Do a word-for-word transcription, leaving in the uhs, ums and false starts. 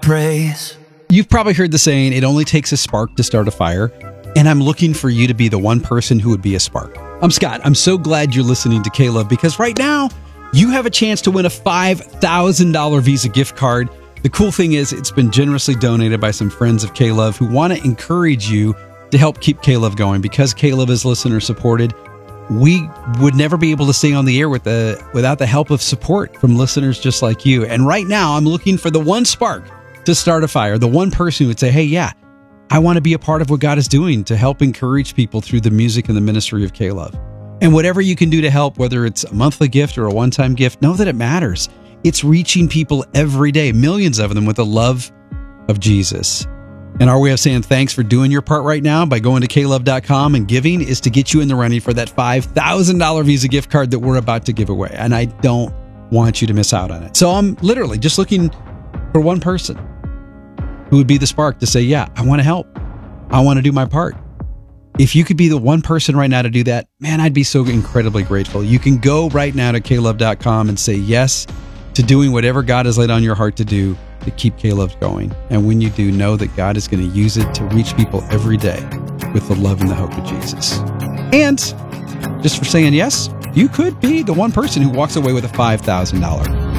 praise. You've probably heard the saying, it only takes a spark to start a fire. And I'm looking for you to be the one person who would be a spark. I'm Scott. I'm so glad you're listening to K-Love, because right now you have a chance to win a five thousand dollars Visa gift card. The cool thing is it's been generously donated by some friends of K-Love who want to encourage you to help keep K-Love going. Because K-Love is listener supported, we would never be able to stay on the air with the, without the help of support from listeners just like you. And right now I'm looking for the one spark to start a fire, the one person who would say, hey, yeah, I want to be a part of what God is doing to help encourage people through the music and the ministry of K-Love. And whatever you can do to help, whether it's a monthly gift or a one-time gift, know that it matters. It's reaching people every day, millions of them, with the love of Jesus. And our way of saying thanks for doing your part right now by going to K love dot com and giving is to get you in the running for that five thousand dollars Visa gift card that we're about to give away. And I don't want you to miss out on it. So I'm literally just looking for one person who would be the spark to say, yeah, I want to help. I want to do my part. If you could be the one person right now to do that, man, I'd be so incredibly grateful. You can go right now to K love dot com and say yes to doing whatever God has laid on your heart to do to keep K-Love going. And when you do, know that God is going to use it to reach people every day with the love and the hope of Jesus. And just for saying yes, you could be the one person who walks away with a five thousand dollars